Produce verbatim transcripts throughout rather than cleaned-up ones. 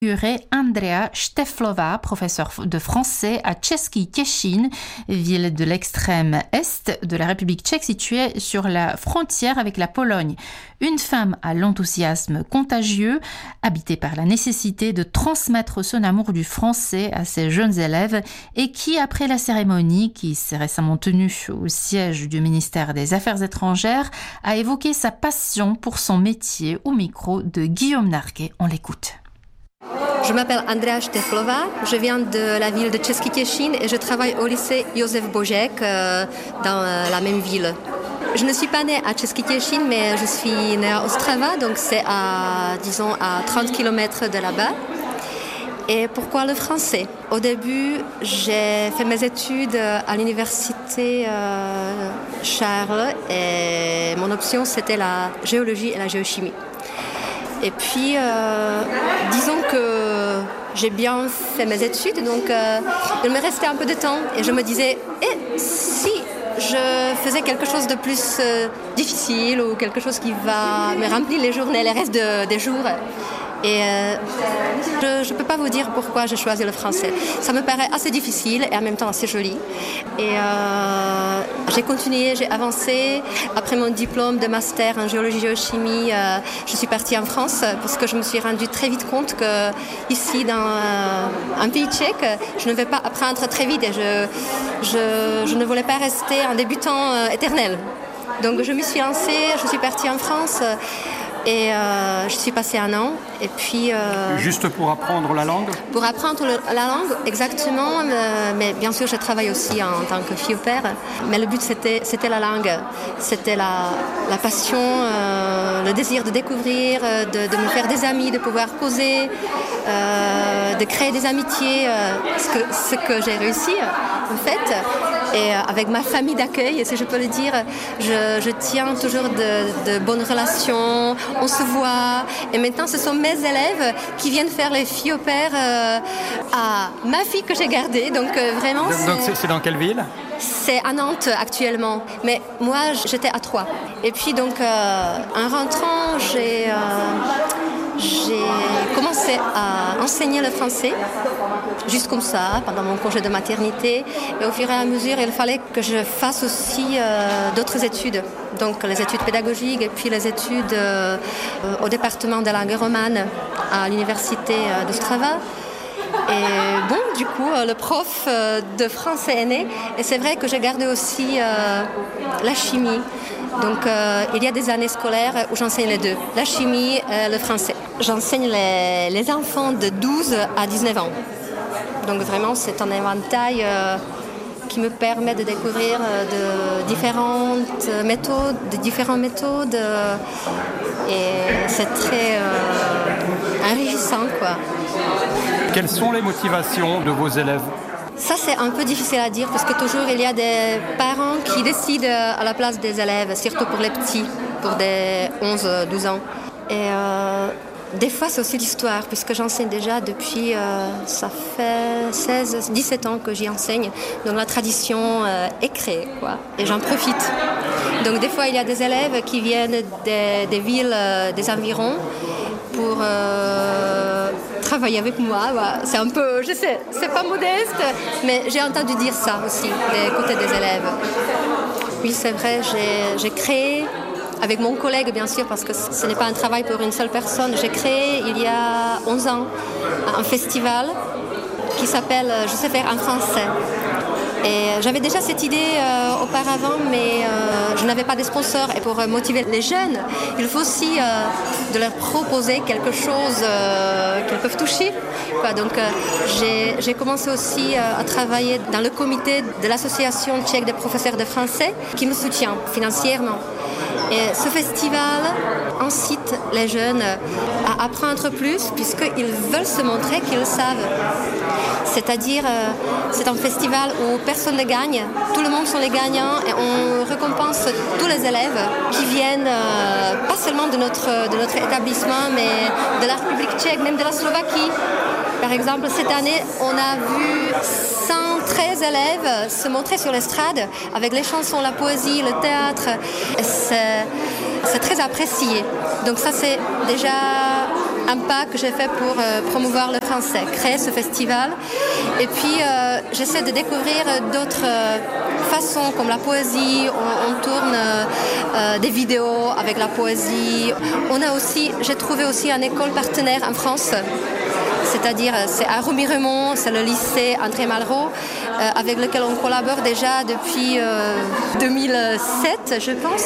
Andrea Šteflová, professeure de français à Český Těšín, ville de l'extrême est de la République tchèque située sur la frontière avec la Pologne. Une femme à l'enthousiasme contagieux, habitée par la nécessité de transmettre son amour du français à ses jeunes élèves et qui, après la cérémonie qui s'est récemment tenue au siège du ministère des Affaires étrangères, a évoqué sa passion pour son métier au micro de Guillaume Narquet. On l'écoute. Je m'appelle Andrea Šteflová, je viens de la ville de Český Těšín et je travaille au lycée Josef Božek euh, dans euh, la même ville. Je ne suis pas née à Český Těšín, mais je suis née à Ostrava, donc c'est à, disons, à trente kilomètres de là-bas. Et pourquoi le français ? Au début, j'ai fait mes études à l'université euh, Charles et mon option c'était la géologie et la géochimie. Et puis, euh, disons que j'ai bien fait mes études, donc euh, il me restait un peu de temps et je me disais, eh, si je faisais quelque chose de plus euh, difficile ou quelque chose qui va me remplir les journées, les restes de, des jours. Et euh, je ne peux pas vous dire pourquoi j'ai choisi le français. Ça me paraît assez difficile et en même temps assez joli. Et euh, j'ai continué, j'ai avancé. Après mon diplôme de master en géologie-géochimie, euh, je suis partie en France parce que je me suis rendu très vite compte que ici, dans euh, un pays tchèque, je ne vais pas apprendre très vite et je, je, je ne voulais pas rester un débutant euh, éternel. Donc je me suis lancée, je suis partie en France. Et euh, je suis passée un an et puis... Euh, Juste pour apprendre la langue ? Pour apprendre le, la langue, exactement. Euh, mais bien sûr, je travaille aussi en tant que fille au père. Mais le but, c'était, c'était la langue. C'était la, la passion, euh, le désir de découvrir, de, de me faire des amis, de pouvoir causer, euh, de créer des amitiés. Euh, ce, que, ce que j'ai réussi, en fait. Et avec ma famille d'accueil, si je peux le dire, je, je tiens toujours de, de bonnes relations, on se voit. Et maintenant, ce sont mes élèves qui viennent faire les filles au père euh, à ma fille que j'ai gardée. Donc euh, vraiment. Donc, donc c'est, c'est dans quelle ville ? C'est à Nantes actuellement, mais moi j'étais à Troyes. Et puis donc euh, en rentrant, j'ai, euh, j'ai commencé à enseigner le français, juste comme ça, pendant mon congé de maternité. Et au fur et à mesure, il fallait que je fasse aussi euh, d'autres études. Donc les études pédagogiques et puis les études euh, au département de langue romane à l'université d'Ostrava. Et bon, du coup, le prof de français est né. Et c'est vrai que j'ai gardé aussi euh, la chimie. Donc, euh, il y a des années scolaires où j'enseigne les deux, la chimie et le français. J'enseigne les, les enfants de douze à dix-neuf ans. Donc, vraiment, c'est un éventail euh, qui me permet de découvrir euh, de différentes méthodes, de différentes méthodes. Euh, et c'est très euh, enrichissant, quoi. Quelles sont les motivations de vos élèves ? Ça, c'est un peu difficile à dire parce que toujours il y a des parents qui décident à la place des élèves, surtout pour les petits, pour des onze douze ans. Et euh, des fois, c'est aussi l'histoire, puisque j'enseigne déjà depuis, euh, ça fait seize dix-sept ans que j'y enseigne. Donc la tradition euh, est créée, quoi, et j'en profite. Donc des fois, il y a des élèves qui viennent des, des villes, euh, des environs, pour euh, travailler avec moi. Voilà. C'est un peu, je sais, c'est pas modeste, mais j'ai entendu dire ça aussi des côtés des élèves. Oui, c'est vrai, j'ai, j'ai créé, avec mon collègue bien sûr, parce que ce n'est pas un travail pour une seule personne, j'ai créé il y a onze ans un festival qui s'appelle Je sais faire en français. Et j'avais déjà cette idée euh, auparavant, mais euh, je n'avais pas de sponsors. Et pour euh, motiver les jeunes, il faut aussi euh, de leur proposer quelque chose euh, qu'ils peuvent toucher. Quoi, donc euh, j'ai, j'ai commencé aussi euh, à travailler dans le comité de l'association tchèque des professeurs de français qui me soutient financièrement. Et ce festival incite les jeunes à apprendre plus puisqu'ils veulent se montrer qu'ils savent. C'est-à-dire, euh, c'est un festival où personne ne gagne, tout le monde sont les gagnants et on récompense tous les élèves qui viennent euh, pas seulement de notre, de notre établissement mais de la République tchèque, même de la Slovaquie. Par exemple, cette année, on a vu cent treize élèves se montrer sur l'estrade avec les chansons, la poésie, le théâtre. Et c'est, c'est très apprécié. Donc ça, c'est déjà un pas que j'ai fait pour euh, promouvoir le français, créer ce festival. Et puis, euh, j'essaie de découvrir d'autres euh, façons, comme la poésie. On, on tourne euh, des vidéos avec la poésie. On a aussi, j'ai trouvé aussi une école partenaire en France. C'est-à-dire, c'est à Remiremont, c'est le lycée André Malraux, euh, avec lequel on collabore déjà depuis euh, deux mille sept, je pense.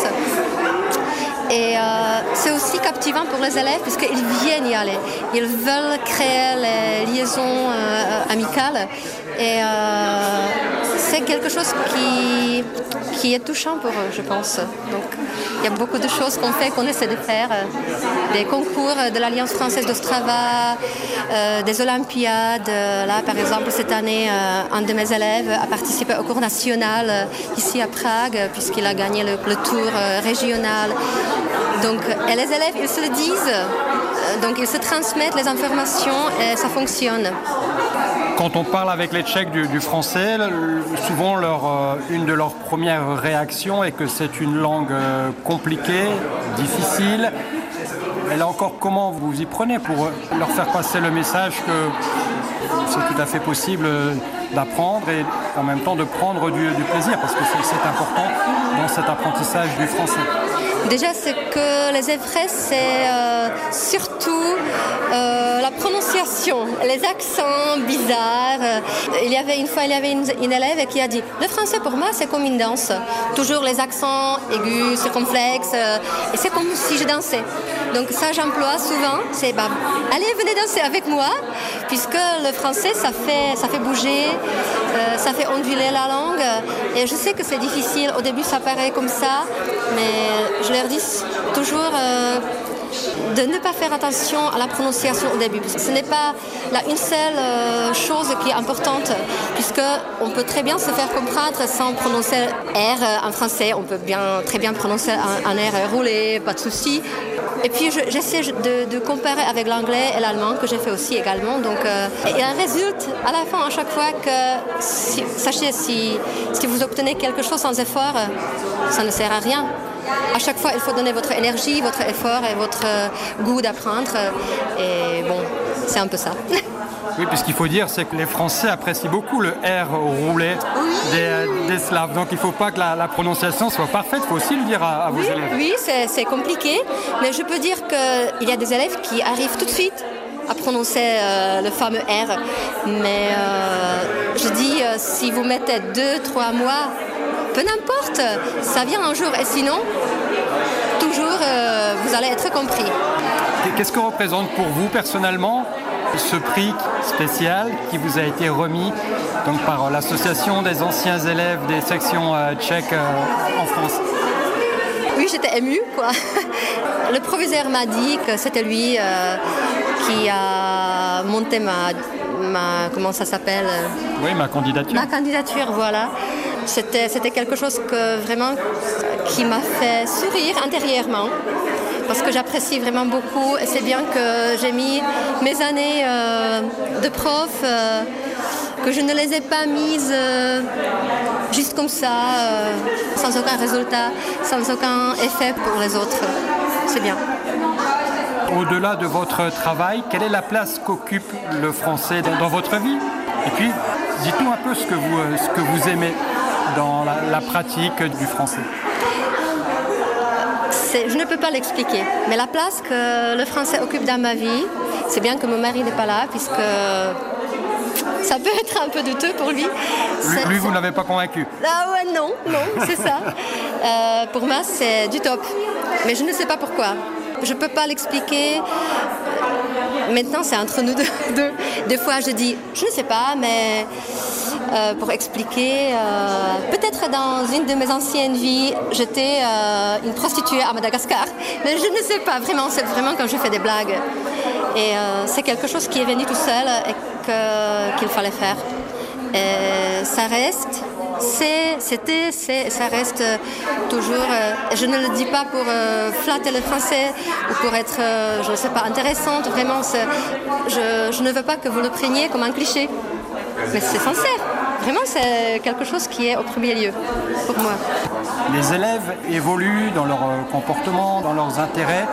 Et euh, c'est aussi captivant pour les élèves puisqu'ils viennent y aller. Ils veulent créer les liaisons euh, amicales. Et euh, c'est quelque chose qui, qui est touchant pour eux, je pense. Donc, il y a beaucoup de choses qu'on fait, qu'on essaie de faire. Des concours de l'Alliance française d'Ostrava, euh, des Olympiades. Là, par exemple, cette année, euh, un de mes élèves a participé au cours national euh, ici à Prague, puisqu'il a gagné le, le tour euh, régional. Donc, et les élèves, ils se le disent. Donc, ils se transmettent les informations et ça fonctionne. Quand on parle avec les Tchèques du, du français, souvent leur, euh, une de leurs premières réactions est que c'est une langue euh, compliquée, difficile. Et là encore, comment vous y prenez pour leur faire passer le message que c'est tout à fait possible d'apprendre et en même temps de prendre du, du plaisir, parce que c'est, c'est important dans cet apprentissage du français. Déjà, c'est que les effets, c'est euh, surtout euh, la prononciation, les accents bizarres. Il y avait une fois, il y avait une, une élève qui a dit « Le français pour moi, c'est comme une danse. Toujours les accents aigus, circonflexes, euh, et c'est comme si je dansais. » Donc ça, j'emploie souvent. C'est bah, « Allez, venez danser avec moi », puisque le français, ça fait, ça fait bouger, euh, ça fait onduler la langue. Et je sais que c'est difficile. Au début, ça paraît comme ça, mais je leur dis toujours euh, de ne pas faire attention à la prononciation au début. Parce que ce n'est pas là une seule euh, chose qui est importante, puisqu'on peut très bien se faire comprendre sans prononcer R en français. On peut bien, très bien prononcer un, un R roulé, pas de souci. Et puis je, j'essaie de, de comparer avec l'anglais et l'allemand que j'ai fait aussi également. Donc, euh, et il résulte à la fin à chaque fois que si, sachez si, si vous obtenez quelque chose sans effort, ça ne sert à rien. À chaque fois, il faut donner votre énergie, votre effort et votre goût d'apprendre. Et bon, c'est un peu ça. Oui, puis ce qu'il faut dire, c'est que les Français apprécient beaucoup le R roulé oui. des, des Slaves. Donc il ne faut pas que la, la prononciation soit parfaite, il faut aussi le dire à, à vos oui, élèves. Oui, c'est, c'est compliqué, mais je peux dire qu'il y a des élèves qui arrivent tout de suite à prononcer euh, le fameux R. Mais euh, je dis, euh, si vous mettez deux, trois mois, peu n'importe, ça vient un jour. Et sinon, toujours, euh, vous allez être compris. Qu'est-ce que représente pour vous personnellement ce prix spécial qui vous a été remis donc, par l'association des anciens élèves des sections euh, tchèques euh, en France? Oui, j'étais émue, quoi. Le proviseur m'a dit que c'était lui euh, qui a monté ma, ma... Comment ça s'appelle? Oui, ma candidature. Ma candidature, voilà. C'était, c'était quelque chose que, vraiment qui m'a fait sourire intérieurement. Parce que j'apprécie vraiment beaucoup et c'est bien que j'ai mis mes années euh, de prof, euh, que je ne les ai pas mises euh, juste comme ça, euh, sans aucun résultat, sans aucun effet pour les autres. C'est bien. Au-delà de votre travail, quelle est la place qu'occupe le français dans, dans votre vie? Et puis, dites-nous un peu ce que vous, ce que vous aimez dans la, la pratique du français. C'est, je ne peux pas l'expliquer, mais la place que le français occupe dans ma vie, c'est bien que mon mari n'est pas là, puisque ça peut être un peu douteux pour lui. Lui, lui vous ne l'avez pas convaincu? Ah ouais, non, non, c'est ça. Euh, pour moi, c'est du top, mais je ne sais pas pourquoi. Je ne peux pas l'expliquer. Maintenant, c'est entre nous deux. Des fois, je dis, je ne sais pas, mais euh, pour expliquer, euh, peut-être dans une de mes anciennes vies, j'étais euh, une prostituée à Madagascar. Mais je ne sais pas, vraiment, c'est vraiment quand je fais des blagues. Et euh, c'est quelque chose qui est venu tout seul et que, qu'il fallait faire. Et ça reste... C'est, c'était, c'est, ça reste toujours, euh, je ne le dis pas pour euh, flatter le français ou pour être, euh, je ne sais pas, intéressante, vraiment, c'est, je, je ne veux pas que vous le preniez comme un cliché, mais c'est sincère, vraiment c'est quelque chose qui est au premier lieu pour moi. Les élèves évoluent dans leur comportement, dans leurs intérêts.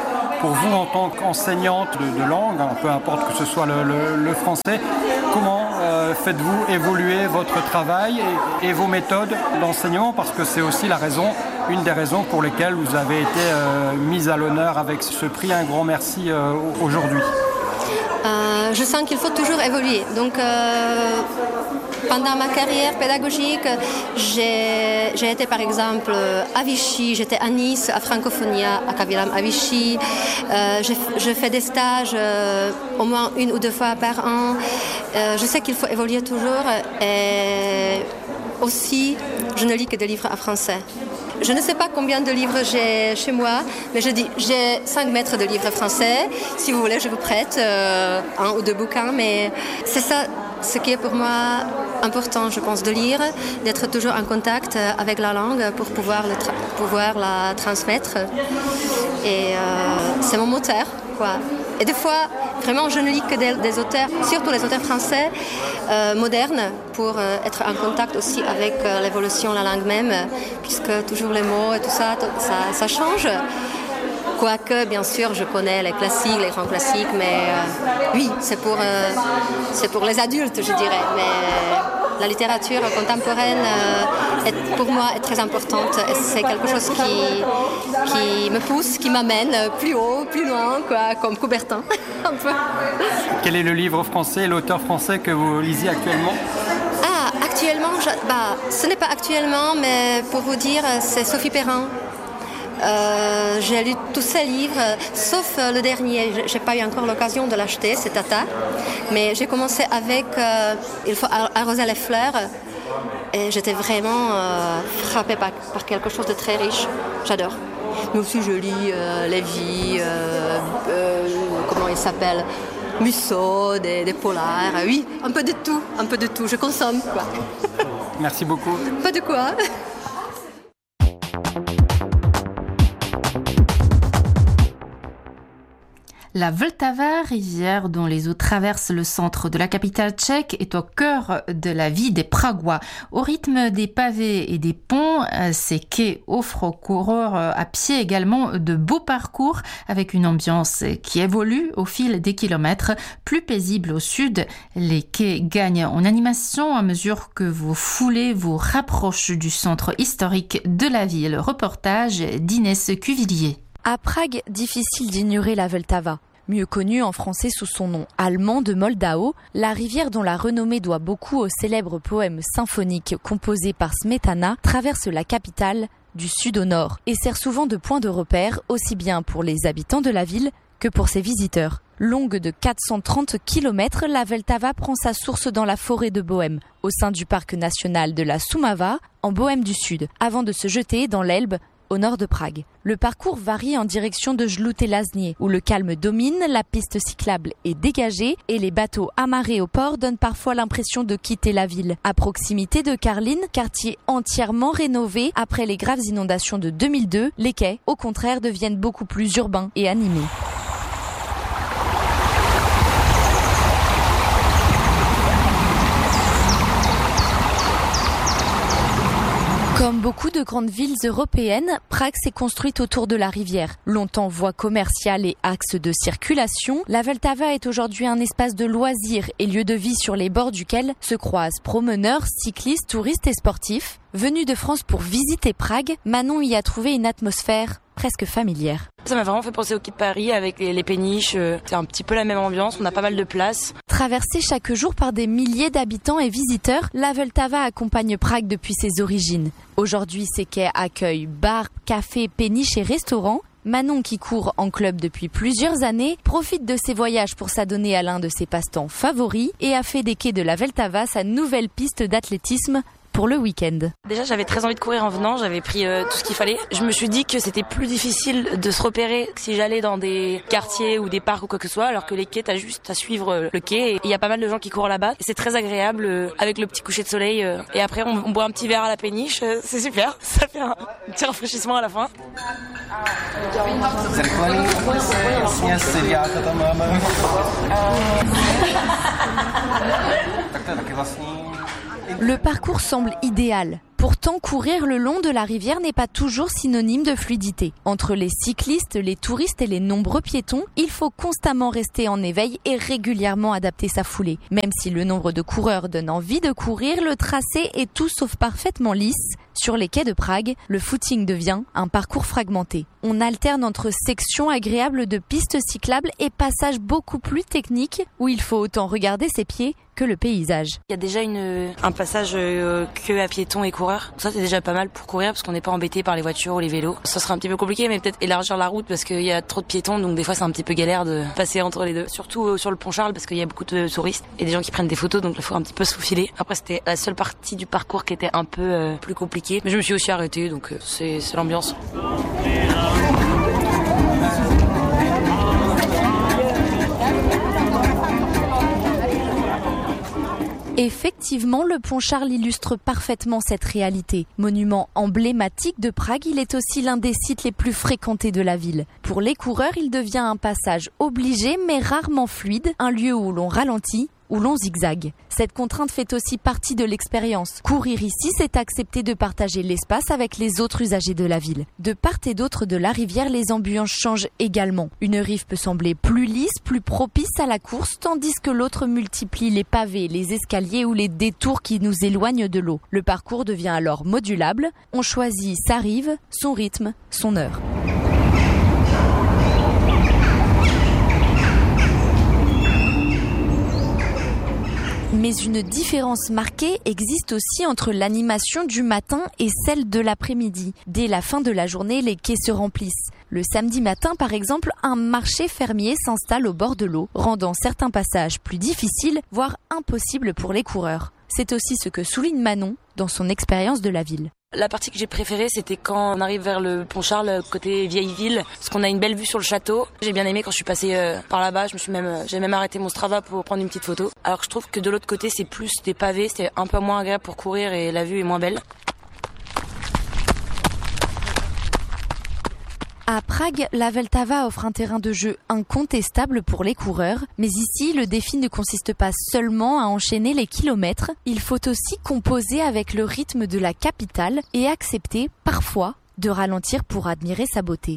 Pour vous, en tant qu'enseignante de, de langue, hein, peu importe que ce soit le, le, le français, comment euh, faites-vous évoluer votre travail et, et vos méthodes d'enseignement? Parce que c'est aussi la raison, une des raisons pour lesquelles vous avez été euh, mise à l'honneur avec ce prix. Un grand merci euh, aujourd'hui. Euh, je sens qu'il faut toujours évoluer. Donc, euh, pendant ma carrière pédagogique, j'ai, j'ai été par exemple à Vichy, j'étais à Nice, à Francophonia, à Kavilam, à Vichy. Euh, j'ai, je fais des stages euh, au moins une ou deux fois par an. Euh, je sais qu'il faut évoluer toujours. Et aussi, je ne lis que des livres en français. Je ne sais pas combien de livres j'ai chez moi, mais je dis j'ai cinq mètres de livres français. Si vous voulez, je vous prête euh, un ou deux bouquins, mais c'est ça ce qui est pour moi important, je pense, de lire, d'être toujours en contact avec la langue pour pouvoir, le tra- pouvoir la transmettre. Et euh, c'est mon moteur, quoi. Et des fois, vraiment, je ne lis que des, des auteurs, surtout les auteurs français, euh, modernes, pour euh, être en contact aussi avec euh, l'évolution de la langue même, puisque toujours les mots et tout ça, tout, ça, ça change. Quoique, bien sûr, je connais les classiques, les grands classiques, mais euh, oui, c'est pour, euh, c'est pour les adultes, je dirais. Mais la littérature contemporaine, euh, est, pour moi, est très importante. Et c'est quelque chose qui, qui me pousse, qui m'amène plus haut, plus loin, quoi, comme Coubertin, un peu. Quel est le livre français, l'auteur français que vous lisez actuellement? Ah, actuellement, je, bah, ce n'est pas actuellement, mais pour vous dire, c'est Sophie Perrin. Euh, j'ai lu tous ses livres, sauf euh, le dernier. J'ai pas eu encore l'occasion de l'acheter, c'est Tata. Mais j'ai commencé avec euh, Il faut arroser les fleurs. Et j'étais vraiment euh, frappée par, par quelque chose de très riche. J'adore. Mais aussi, je lis euh, Lévy, euh, euh, comment il s'appelle, Musso, des, des polars. Oui, un peu de tout, un peu de tout. Je consomme, quoi. Merci beaucoup. Pas de quoi. La Vltava, rivière dont les eaux traversent le centre de la capitale tchèque, est au cœur de la vie des Pragois. Au rythme des pavés et des ponts, ces quais offrent aux coureurs à pied également de beaux parcours avec une ambiance qui évolue au fil des kilomètres. Plus paisible au sud, les quais gagnent en animation à mesure que vos foulées vous rapprochent du centre historique de la ville. Reportage d'Inès Cuvillier. À Prague, difficile d'ignorer la Vltava. Mieux connue en français sous son nom allemand de Moldau, la rivière dont la renommée doit beaucoup au célèbre poème symphonique composé par Smetana traverse la capitale du sud au nord et sert souvent de point de repère aussi bien pour les habitants de la ville que pour ses visiteurs. Longue de quatre cent trente kilomètres, la Vltava prend sa source dans la forêt de Bohême, au sein du parc national de la Šumava, en Bohême du Sud, avant de se jeter dans l'Elbe, au nord de Prague. Le parcours varie en direction de Žluté-Lázně, où le calme domine, la piste cyclable est dégagée et les bateaux amarrés au port donnent parfois l'impression de quitter la ville. À proximité de Karlín, quartier entièrement rénové après les graves inondations de deux mille deux, les quais, au contraire, deviennent beaucoup plus urbains et animés. Comme beaucoup de grandes villes européennes, Prague s'est construite autour de la rivière. Longtemps voie commerciale et axe de circulation, la Vltava est aujourd'hui un espace de loisirs et lieu de vie sur les bords duquel se croisent promeneurs, cyclistes, touristes et sportifs. Venus de France pour visiter Prague, Manon y a trouvé une atmosphère presque familière. Ça m'a vraiment fait penser au quai de Paris avec les, les péniches. C'est un petit peu la même ambiance, on a pas mal de place. Traversée chaque jour par des milliers d'habitants et visiteurs, la Vltava accompagne Prague depuis ses origines. Aujourd'hui, ces quais accueillent bars, cafés, péniches et restaurants. Manon, qui court en club depuis plusieurs années, profite de ses voyages pour s'adonner à l'un de ses passe-temps favoris et a fait des quais de la Vltava sa nouvelle piste d'athlétisme pour le week-end. Déjà, j'avais très envie de courir en venant, j'avais pris euh, tout ce qu'il fallait. Je me suis dit que c'était plus difficile de se repérer si j'allais dans des quartiers ou des parcs ou quoi que ce soit, alors que les quais, t'as juste à suivre le quai. Il y a pas mal de gens qui courent là-bas. Et c'est très agréable euh, avec le petit coucher de soleil. Euh, et après, on, on boit un petit verre à la péniche. Euh, c'est super, ça fait un petit rafraîchissement à la fin. Le parcours semble idéal. Pour Pourtant, courir le long de la rivière n'est pas toujours synonyme de fluidité. Entre les cyclistes, les touristes et les nombreux piétons, il faut constamment rester en éveil et régulièrement adapter sa foulée. Même si le nombre de coureurs donne envie de courir, le tracé est tout sauf parfaitement lisse. Sur les quais de Prague, le footing devient un parcours fragmenté. On alterne entre sections agréables de pistes cyclables et passages beaucoup plus techniques où il faut autant regarder ses pieds que le paysage. Il y a déjà une, un passage euh, que à piétons et coureurs. Ça, c'est déjà pas mal pour courir parce qu'on n'est pas embêté par les voitures ou les vélos. Ça sera un petit peu compliqué, mais peut-être élargir la route parce qu'il y a trop de piétons, donc des fois c'est un petit peu galère de passer entre les deux. Surtout euh, sur le pont Charles parce qu'il y a beaucoup de touristes et des gens qui prennent des photos, donc il faut un petit peu se faufiler. Après, c'était la seule partie du parcours qui était un peu euh, plus compliquée, mais je me suis aussi arrêtée, donc euh, c'est, c'est l'ambiance. Effectivement, le pont Charles illustre parfaitement cette réalité. Monument emblématique de Prague, il est aussi l'un des sites les plus fréquentés de la ville. Pour les coureurs, il devient un passage obligé mais rarement fluide, un lieu où l'on ralentit, où l'on zigzague. Cette contrainte fait aussi partie de l'expérience. Courir ici, c'est accepter de partager l'espace avec les autres usagers de la ville. De part et d'autre de la rivière, les ambiances changent également. Une rive peut sembler plus lisse, plus propice à la course, tandis que l'autre multiplie les pavés, les escaliers ou les détours qui nous éloignent de l'eau. Le parcours devient alors modulable. On choisit sa rive, son rythme, son heure. Mais une différence marquée existe aussi entre l'animation du matin et celle de l'après-midi. Dès la fin de la journée, les quais se remplissent. Le samedi matin, par exemple, un marché fermier s'installe au bord de l'eau, rendant certains passages plus difficiles, voire impossibles pour les coureurs. C'est aussi ce que souligne Manon dans son expérience de la ville. La partie que j'ai préférée, c'était quand on arrive vers le pont Charles, côté vieille ville, parce qu'on a une belle vue sur le château. J'ai bien aimé quand je suis passée euh, par là-bas. Je me suis même, euh, j'ai même arrêté mon Strava pour prendre une petite photo. Alors que je trouve que de l'autre côté, c'est plus des pavés, c'est un peu moins agréable pour courir et la vue est moins belle. À Prague, la Vltava offre un terrain de jeu incontestable pour les coureurs. Mais ici, le défi ne consiste pas seulement à enchaîner les kilomètres. Il faut aussi composer avec le rythme de la capitale et accepter, parfois, de ralentir pour admirer sa beauté.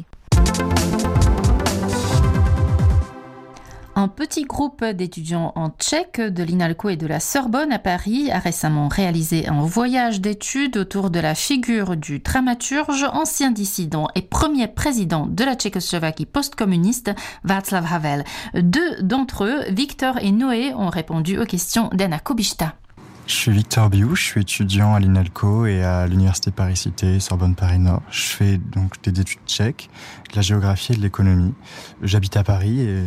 Un petit groupe d'étudiants en tchèque de l'INALCO et de la Sorbonne à Paris a récemment réalisé un voyage d'études autour de la figure du dramaturge, ancien dissident et premier président de la Tchécoslovaquie post-communiste, Václav Havel. Deux d'entre eux, Victor et Noé, ont répondu aux questions d'Anna Kubishta. Je suis Victor Biou, je suis étudiant à l'INALCO et à l'Université Paris-Cité, Sorbonne Paris-Nord. Je fais donc des études tchèques, de la géographie et de l'économie. J'habite à Paris et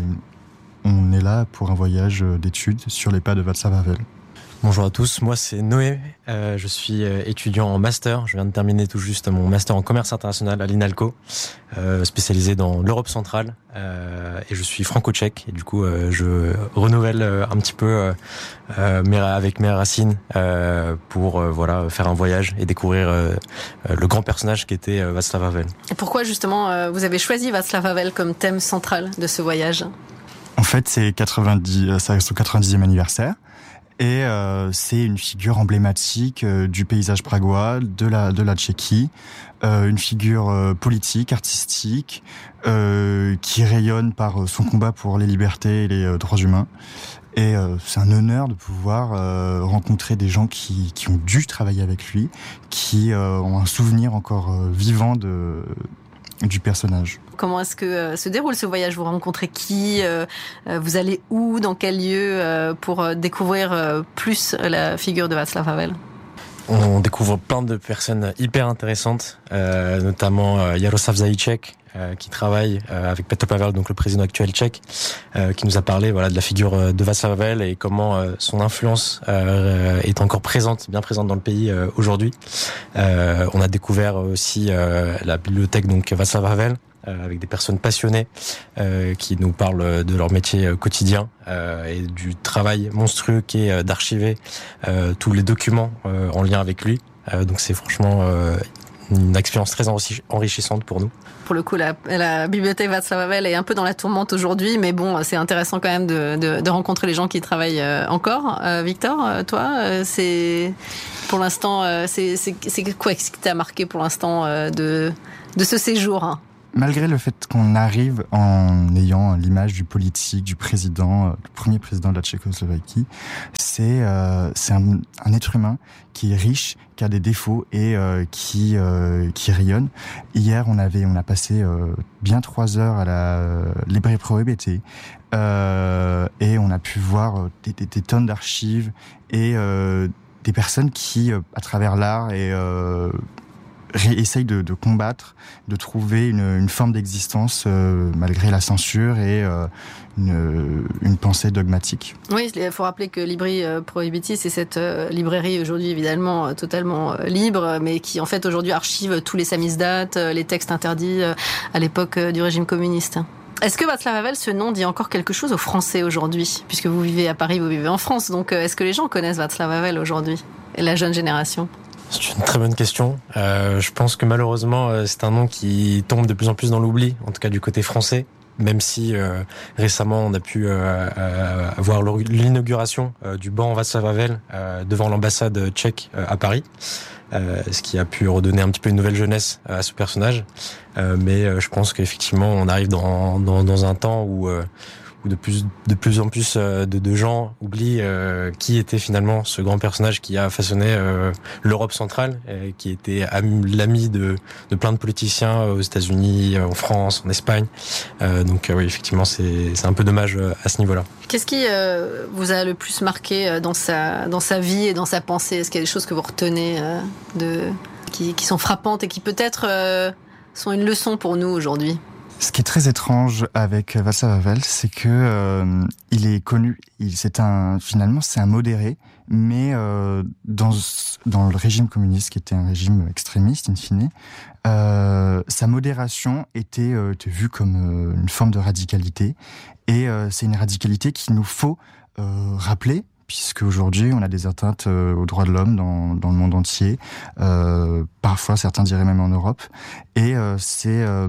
on est là pour un voyage d'études sur les pas de Václav Havel. Bonjour à tous, moi c'est Noé, euh, je suis étudiant en master, je viens de terminer tout juste mon master en commerce international à l'INALCO, euh, spécialisé dans l'Europe centrale, euh, et je suis franco-tchèque, et du coup euh, je renouvelle un petit peu euh, mes, avec mes racines euh, pour euh, voilà, faire un voyage et découvrir euh, le grand personnage qui était euh, Václav Havel. Et pourquoi justement euh, vous avez choisi Václav Havel comme thème central de ce voyage ? En fait, c'est quatre-vingt-dix, c'est son quatre-vingt-dixième anniversaire et euh, c'est une figure emblématique euh, du paysage pragois, de la de la Tchéquie, euh, une figure euh, politique, artistique, euh, qui rayonne par son combat pour les libertés et les euh, droits humains. Et euh, c'est un honneur de pouvoir euh, rencontrer des gens qui qui ont dû travailler avec lui, qui euh, ont un souvenir encore euh, vivant de du personnage. Comment est-ce que euh, se déroule ce voyage ? Vous rencontrez qui ? euh, Vous allez où ? Dans quel lieu euh, pour euh, découvrir euh, plus la figure de Václav Havel ? On découvre plein de personnes hyper intéressantes, euh, notamment euh, Jaroslav Zajíček, euh, qui travaille euh, avec Petr Pavel, donc le président actuel tchèque, euh, qui nous a parlé voilà de la figure de Václav Havel et comment euh, son influence euh, est encore présente, bien présente dans le pays euh, aujourd'hui. Euh, on a découvert aussi euh, la bibliothèque donc Václav Havel, euh, avec des personnes passionnées euh, qui nous parlent de leur métier euh, quotidien euh, et du travail monstrueux qui est euh, d'archiver euh, tous les documents euh, en lien avec lui. Euh, donc c'est franchement euh, une expérience très enrichissante pour nous. Pour le coup, la, la bibliothèque Václav Havel est un peu dans la tourmente aujourd'hui, mais bon, c'est intéressant quand même de, de, de rencontrer les gens qui y travaillent euh, encore. Euh, Victor, euh, toi, euh, c'est pour l'instant, euh, c'est, c'est, c'est quoi qui t'a marqué pour l'instant euh, de, de ce séjour, hein? Malgré le fait qu'on arrive en ayant l'image du politique, du président, le premier président de la Tchécoslovaquie, c'est euh, c'est un, un être humain qui est riche, qui a des défauts et euh, qui euh, qui rayonne. Hier, on avait on a passé euh, bien trois heures à la euh, librairie Prohibiti euh, et on a pu voir des, des, des tonnes d'archives et euh, des personnes qui, euh, à travers l'art et euh, essaye de, de combattre, de trouver une, une forme d'existence euh, malgré la censure et euh, une, une pensée dogmatique. Oui, il faut rappeler que Libri Prohibiti, c'est cette euh, librairie aujourd'hui évidemment euh, totalement euh, libre, mais qui en fait aujourd'hui archive tous les samizdat, euh, les textes interdits euh, à l'époque euh, du régime communiste. Est-ce que Václav Havel, ce nom dit encore quelque chose aux Français aujourd'hui? Puisque vous vivez à Paris, vous vivez en France, donc euh, est-ce que les gens connaissent Václav Havel aujourd'hui, et la jeune génération? C'est une très bonne question. Euh, je pense que malheureusement, euh, c'est un nom qui tombe de plus en plus dans l'oubli, en tout cas du côté français. Même si euh, récemment on a pu euh, euh, voir l'inauguration euh, du banc Václav Havel euh, devant l'ambassade tchèque euh, à Paris, euh, ce qui a pu redonner un petit peu une nouvelle jeunesse à ce personnage. Euh, mais euh, je pense qu'effectivement on arrive dans, dans, dans un temps où euh, où de plus de plus en plus de, de gens oublient euh, qui était finalement ce grand personnage qui a façonné euh, l'Europe centrale, et qui était ami, l'ami de, de plein de politiciens aux États-Unis, en France, en Espagne. Euh, donc euh, oui, effectivement, c'est, c'est un peu dommage à ce niveau-là. Qu'est-ce qui euh, vous a le plus marqué dans sa dans sa vie et dans sa pensée? Est-ce qu'il y a des choses que vous retenez euh, de qui, qui sont frappantes et qui peut-être euh, sont une leçon pour nous aujourd'hui? Ce qui est très étrange avec Václav Havel, c'est que euh, il est connu. Il, c'est un finalement c'est un modéré, mais euh, dans dans le régime communiste, qui était un régime extrémiste in fine, euh, sa modération était, euh, était vue comme euh, une forme de radicalité, et euh, c'est une radicalité qu'il nous faut euh, rappeler. Puisque aujourd'hui on a des atteintes euh, aux droits de l'homme dans, dans le monde entier, euh, parfois certains diraient même en Europe, et euh, c'est euh,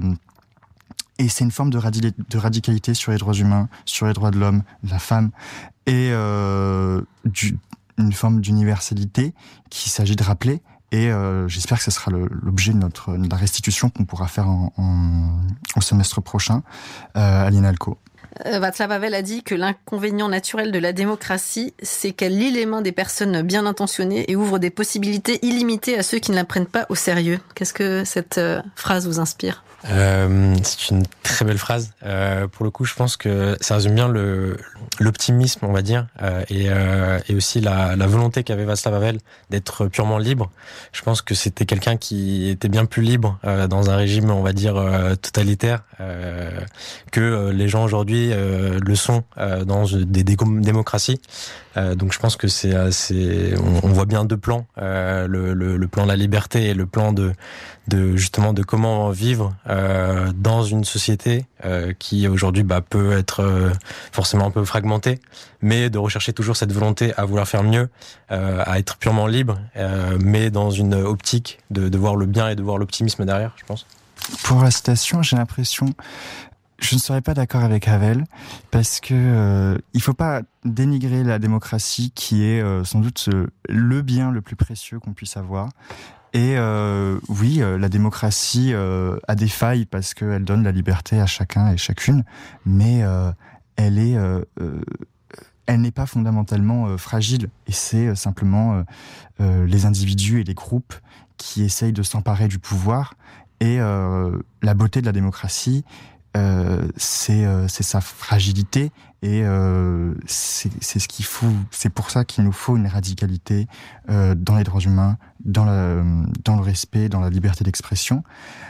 Et c'est une forme de, radi- de radicalité sur les droits humains, sur les droits de l'homme, de la femme, et euh, du, une forme d'universalité qu'il s'agit de rappeler. Et euh, j'espère que ce sera le, l'objet de, notre, de la restitution qu'on pourra faire en, en, au semestre prochain euh, à l'INALCO. Václav Havel a dit que l'inconvénient naturel de la démocratie, c'est qu'elle lie les mains des personnes bien intentionnées et ouvre des possibilités illimitées à ceux qui ne la prennent pas au sérieux. Qu'est-ce que cette euh, phrase vous inspire ? Euh, c'est une très belle phrase. Euh, pour le coup, je pense que ça résume bien le, l'optimisme, on va dire, euh, et, euh, et aussi la, la volonté qu'avait Václav Havel d'être purement libre. Je pense que c'était quelqu'un qui était bien plus libre euh, dans un régime, on va dire, euh, totalitaire euh, que euh, les gens aujourd'hui euh, le sont euh, dans des, des démocraties. Euh, donc je pense que c'est, c'est on, on voit bien deux plans, euh, le, le, le plan de la liberté et le plan de, de justement de comment vivre euh, dans une société euh, qui aujourd'hui bah, peut être euh, forcément un peu fragmentée, mais de rechercher toujours cette volonté à vouloir faire mieux, euh, à être purement libre, euh, mais dans une optique de, de voir le bien et de voir l'optimisme derrière, je pense. Pour la citation, j'ai l'impression... Je ne serais pas d'accord avec Havel parce que euh, il faut pas dénigrer la démocratie qui est euh, sans doute euh, le bien le plus précieux qu'on puisse avoir. Et euh, oui, euh, la démocratie euh, a des failles parce qu'elle donne la liberté à chacun et chacune, mais euh, elle est, euh, euh, elle n'est pas fondamentalement euh, fragile. Et c'est euh, simplement euh, euh, les individus et les groupes qui essayent de s'emparer du pouvoir. Et euh, la beauté de la démocratie, Euh, c'est euh, c'est sa fragilité et euh, c'est c'est ce qu'il faut, c'est pour ça qu'il nous faut une radicalité euh, dans les droits humains, dans la dans le respect, dans la liberté d'expression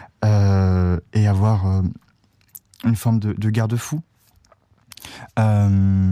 euh, et avoir euh, une forme de, de garde-fou. Euh,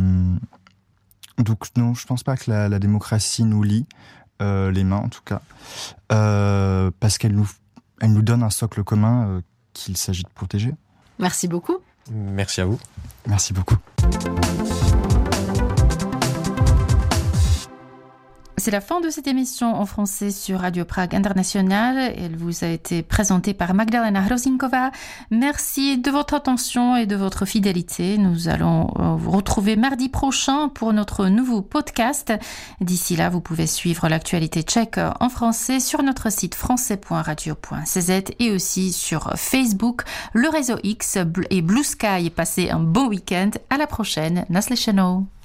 donc non, je pense pas que la, la démocratie nous lie euh, les mains en tout cas, euh, parce qu'elle nous elle nous donne un socle commun euh, qu'il s'agit de protéger. Merci beaucoup. Merci à vous. Merci beaucoup. C'est la fin de cette émission en français sur Radio Prague International. Elle vous a été présentée par Magdalena Hrozinkova. Merci de votre attention et de votre fidélité. Nous allons vous retrouver mardi prochain pour notre nouveau podcast. D'ici là, vous pouvez suivre l'actualité tchèque en français sur notre site français point radio point c z et aussi sur Facebook, le réseau X et Blue Sky. Passez un bon week-end. À la prochaine. Naslyšenou.